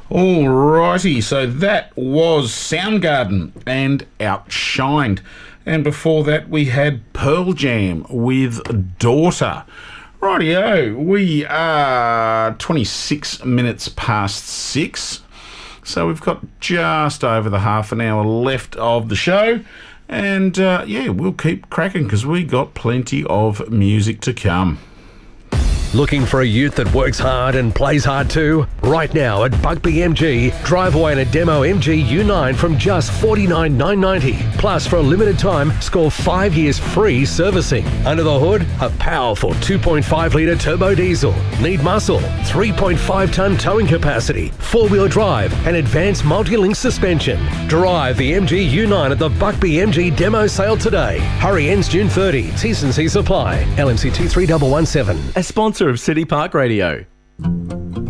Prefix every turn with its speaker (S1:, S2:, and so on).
S1: Alrighty, so that was Soundgarden and Outshined. And before that we had Pearl Jam with Daughter. Rightio, we are 26 minutes past 6. So we've got just over the half an hour left of the show. And we'll keep cracking because we got plenty of music to come.
S2: Looking for a ute that works hard and plays hard too? Right now at Buckby MG, drive away in a demo MG U9 from just $49,990. Plus, for a limited time, score 5 years free servicing. Under the hood, a powerful 2.5 litre turbo diesel. Need muscle, 3.5 tonne towing capacity, 4-wheel drive and advanced multi-link suspension. Drive the MG U9 at the Buckby MG demo sale today. Hurry, ends June 30. T's and C's apply. LMC 23117.
S3: A sponsor of City Park Radio.